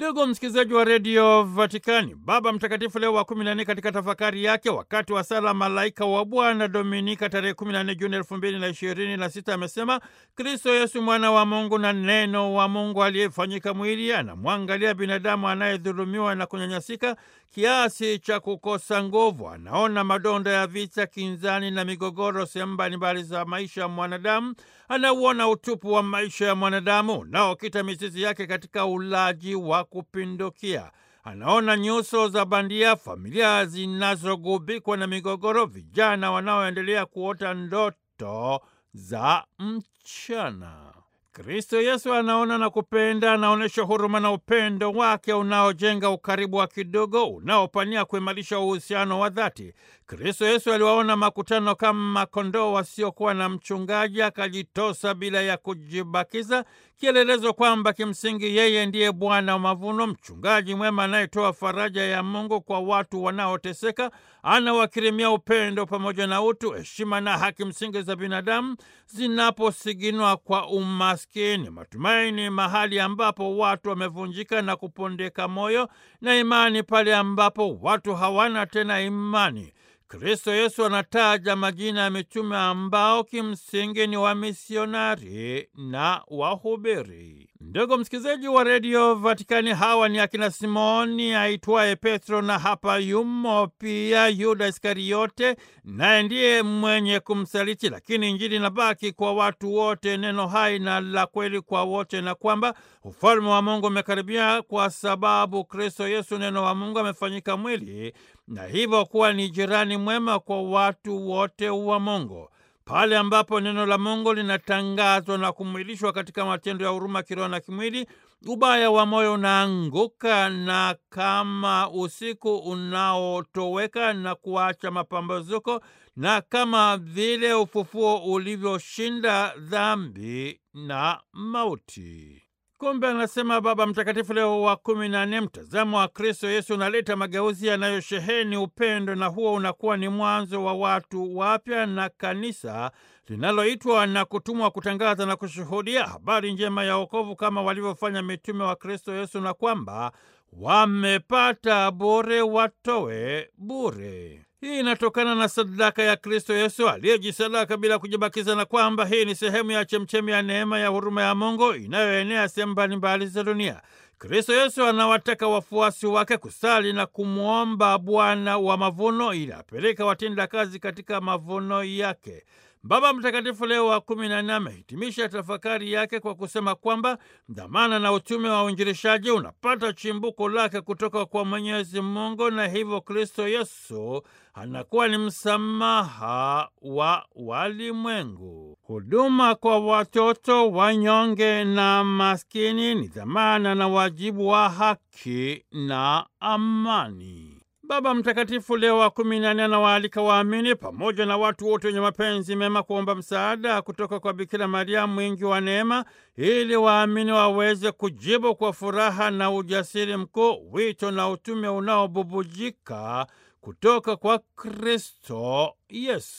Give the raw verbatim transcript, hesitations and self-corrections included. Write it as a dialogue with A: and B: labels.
A: Ndugu msikilizaji wa redio Vatikani, Baba Mtakatifu Leo wa kumi na nne katika tafakari yake wakati wa sala Malaika wa Bwana Dominika tarehe kumi na nne Juni elfu mbili na ishirini na sita amesema Kristo Yesu mwana wa Mungu na neno wa Mungu aliyefanyika mwili anamwangalia binadamu anayedhulumiwa na kunyanyasika kiasi cha kukosa nguvu. Anaona madonda ya vita, kinzani na migogoro sehemu mbalimbali za maisha ya mwanadamu. Anauona utupu wa maisha ya mwanadamu unaokita mizizi yake katika ulaji wa kupindukia. Anaona nyuso za bandia, familia zinazogubikwa na migogoro, vijana wanaoendelea kuota ndoto za mchana. Kristo Yesu anaona na kupenda, anaonyesha huruma na upendo wake unaojenga ukaribu wa kidogo, unaopania kuimarisha uhusiano wa dhati. Kristo Yesu aliwaona makutano kama kondoo wasiokuwa na mchungaji, akajitosa bila ya kujibakiza, kielelezo kwamba kimsingi yeye ndiye Bwana wa mavuno, mchungaji mwema anayetoa faraja ya Mungu kwa watu wanaoteseka. Anawakirimia upendo pamoja na utu, heshima na haki msingi za binadamu zinaposiginwa kwa umaskini, matumaini mahali ambapo watu wamevunjika na kupondeka moyo, na imani pale ambapo watu hawana tena imani. Kristo Yesu anataja majina ya mitume ambao kimsingi ni wamisionari na wahubiri. Ndugu msikilizaji wa redio Vatikani, hawa ni akina Simoni aitwaye Petro, na hapa yumo pia Yuda Iskariote, naye ndiye mwenye kumsaliti. Lakini Injili inabaki kwa watu wote, neno hai na la kweli kwa wote, na kwamba ufalme wa Mungu umekaribia kwa sababu Kristo Yesu neno wa Mungu amefanyika mwili, na hivyo kuwa ni jirani mwema kwa watu wote wa Mungu. Pale ambapo neno la Mungu linatangazwa na kumwilishwa katika matendo ya huruma kiroho na kimwili, ubaya wa moyo unaanguka, na kama usiku unaotoweka na kuacha mapambazuko, na kama vile ufufuo ulivyoshinda dhambi na mauti. Kumbe, anasema Baba Mtakatifu Leo wa kumi na nne, mtazamo wa Kristo Yesu unaleta mageuzi yanayosheheni upendo, na huo unakuwa ni mwanzo wa watu wapya na kanisa linaloitwa na kutumwa kutangaza na kushuhudia habari njema ya wokovu kama walivyofanya mitume wa Kristo Yesu, na kwamba wamepata bure watoe bure. Hii inatokana na sadaka ya Kristo Yesu aliyejisadaka bila kujibakiza, na kwamba hii ni sehemu ya chemchemi ya neema ya huruma ya Mungu inayoenea sehemu mbalimbali za dunia. Kristo Yesu anawataka wafuasi wake kusali na kumwomba Bwana wa mavuno ili apeleke watenda kazi katika mavuno yake. Baba Mtakatifu Leo wa kumi na nne amehitimisha tafakari yake kwa kusema kwamba dhamana na utume wa uinjilishaji unapata chimbuko lake kutoka kwa Mwenyezi Mungu, na hivyo Kristo Yesu anakuwa ni msamaha wa walimwengu. Huduma kwa watoto, wanyonge na maskini ni dhamana na wajibu wa haki na amani. Baba Mtakatifu Leo wa kumi na nne anawaalika waamini pamoja na watu wote wenye mapenzi mema kuomba msaada kutoka kwa Bikira Maria mwingi wa neema, ili waamini waweze kujibu kwa furaha na ujasiri mkuu wito na utume unaobubujika kutoka kwa Kristo Yesu.